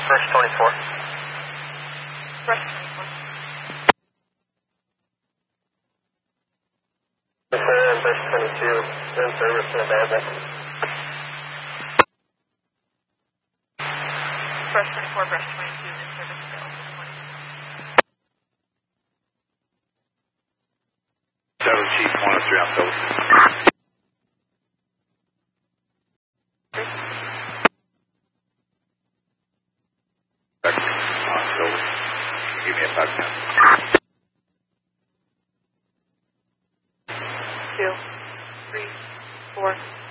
Brush 24. Brush 24. And Brush 22, in service and available. Brush 24, Brush 22, in service available. 7 Chief 103 on Phillips. On Phillips. Give me a back now. 2, 3, 4.